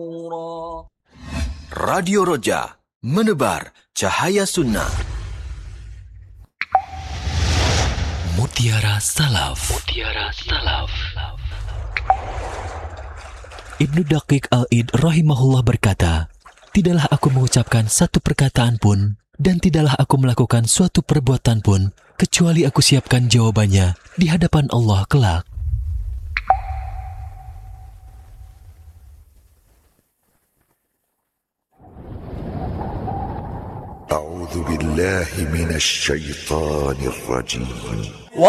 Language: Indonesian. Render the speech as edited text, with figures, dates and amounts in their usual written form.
Radio Roja, menebar cahaya sunnah. Mutiara Salaf. Mutiara Salaf. Ibnu Daqiq Al-Id rahimahullah berkata, tidaklah aku mengucapkan satu perkataan pun dan tidaklah aku melakukan suatu perbuatan pun kecuali aku siapkan jawabannya di hadapan Allah kelak. أعوذ بالله من الشيطان الرجيم